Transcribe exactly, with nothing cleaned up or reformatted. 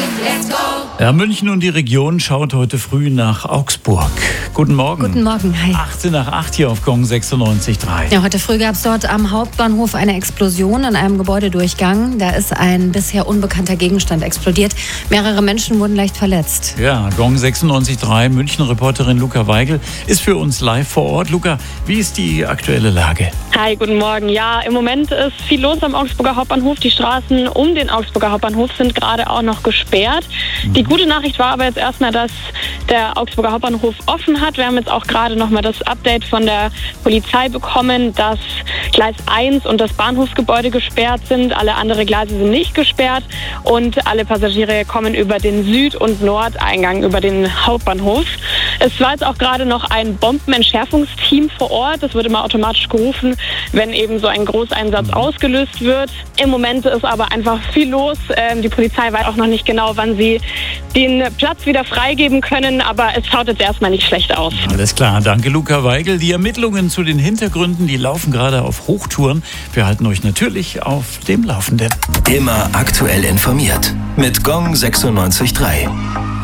Ja, München und die Region schaut heute früh nach Augsburg. Guten Morgen. Guten Morgen, hi. achtzehn nach acht hier auf Gong sechsundneunzig Komma drei. Ja, heute früh gab es dort am Hauptbahnhof eine Explosion an einem Gebäudedurchgang. Da ist ein bisher unbekannter Gegenstand explodiert. Mehrere Menschen wurden leicht verletzt. Ja, Gong sechsundneunzig Komma drei, München-Reporterin Luca Weigel ist für uns live vor Ort. Luca, wie ist die aktuelle Lage? Hi, guten Morgen. Ja, im Moment ist viel los am Augsburger Hauptbahnhof. Die Straßen um den Augsburger Hauptbahnhof sind gerade auch noch gesperrt. Die gute Nachricht war aber jetzt erstmal, dass der Augsburger Hauptbahnhof offen hat. Wir haben jetzt auch gerade nochmal das Update von der Polizei bekommen, dass Gleis eins und das Bahnhofsgebäude gesperrt sind. Alle anderen Gleise sind nicht gesperrt und alle Passagiere kommen über den Süd- und Nordeingang, über den Hauptbahnhof. Es war jetzt auch gerade noch ein Bombenentschärfungsteam vor Ort. Das wird immer automatisch gerufen, wenn eben so ein Großeinsatz ausgelöst wird. Im Moment ist aber einfach viel los. Ähm, die Polizei weiß auch noch nicht genau, wann sie den Platz wieder freigeben können, aber es schaut jetzt erstmal nicht schlecht aus. Alles klar, danke Luca Weigel. Die Ermittlungen zu den Hintergründen, die laufen gerade auf Hochtouren. Wir halten euch natürlich auf dem Laufenden. Immer aktuell informiert mit Gong sechsundneunzig Komma drei.